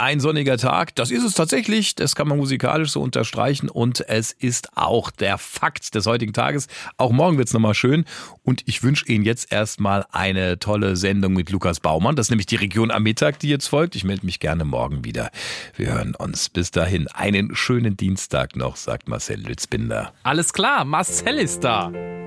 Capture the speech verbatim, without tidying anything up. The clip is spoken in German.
Ein sonniger Tag, das ist es tatsächlich, das kann man musikalisch so unterstreichen und es ist auch der Fakt des heutigen Tages. Auch morgen wird's nochmal schön und ich wünsche Ihnen jetzt erstmal eine tolle Sendung mit Lukas Baumann. Das ist nämlich die Region am Mittag, die jetzt folgt. Ich melde mich gerne morgen wieder. Wir hören uns bis dahin. Einen schönen Dienstag noch, sagt Marcel Lützbinder. Alles klar, Marcel ist da.